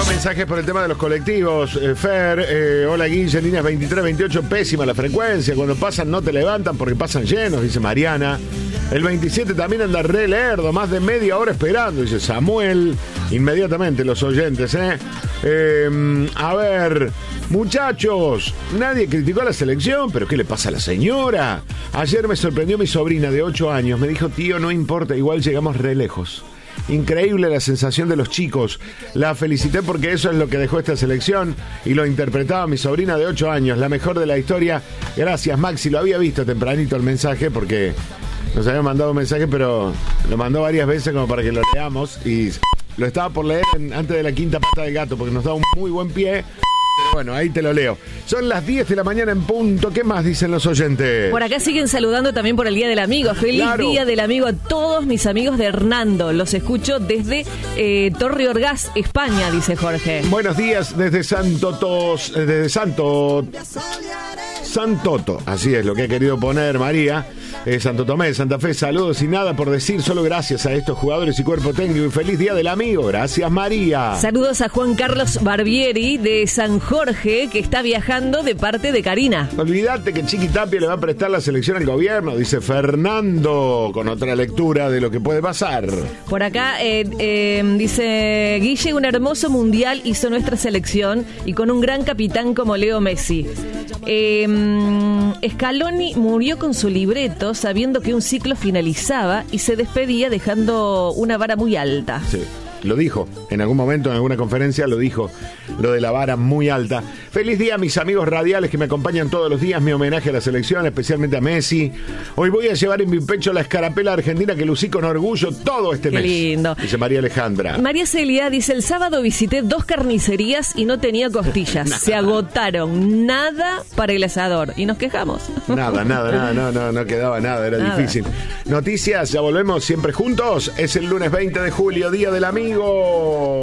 mandado mensajes por el tema de los colectivos. Fer, hola Guille, líneas 23, 28, pésima la frecuencia. Cuando pasan no te levantan porque pasan llenos, dice Mariana. El 27 también anda re lerdo, más de media hora esperando, dice Samuel. Inmediatamente los oyentes, a ver, muchachos, nadie criticó a la selección, pero ¿qué le pasa a la señora? Ayer me sorprendió mi sobrina de 8 años. Me dijo, tío, no importa, igual llegamos re lejos. Increíble la sensación de los chicos. La felicité porque eso es lo que dejó esta selección y lo interpretaba mi sobrina de 8 años, la mejor de la historia. Gracias, Maxi. Lo había visto tempranito el mensaje porque nos había mandado un mensaje, pero lo mandó varias veces como para que lo leamos y lo estaba por leer antes de la quinta pata del gato porque nos da un muy buen pie. Bueno, ahí te lo leo. Son las 10 de la mañana en punto. ¿Qué más dicen los oyentes? Por acá siguen saludando también por el Día del Amigo. Feliz Día del Amigo a todos mis amigos de Hernando. Los escucho desde Torre Orgaz, España, dice Jorge. Buenos días desde Santoto. Así es lo que ha querido poner María. Santo Tomé de Santa Fe, saludos y nada por decir, solo gracias a estos jugadores y cuerpo técnico y feliz Día del Amigo. Gracias, María. Saludos a Juan Carlos Barbieri de San Jorge, que está viajando de parte de Karina. Olvídate que Chiqui Tapia le va a prestar la selección al gobierno, dice Fernando, con otra lectura de lo que puede pasar. Por acá dice Guille, un hermoso mundial hizo nuestra selección y con un gran capitán como Leo Messi. Scaloni murió con su libreto sabiendo que un ciclo finalizaba y se despedía dejando una vara muy alta. Sí. Lo dijo, en algún momento, en alguna conferencia lo dijo, lo de la vara muy alta. Feliz día a mis amigos radiales que me acompañan todos los días, mi homenaje a la selección, especialmente a Messi. Hoy voy a llevar en mi pecho la escarapela argentina que lucí con orgullo todo este mes. Qué lindo. Dice María Alejandra. María Celia dice, el sábado visité 2 carnicerías y no tenía costillas. Se agotaron, nada para el asador. Y nos quejamos. Nada, no quedaba nada, era difícil. Noticias, ya volvemos siempre juntos. Es el lunes 20 de julio, Día del Amigo.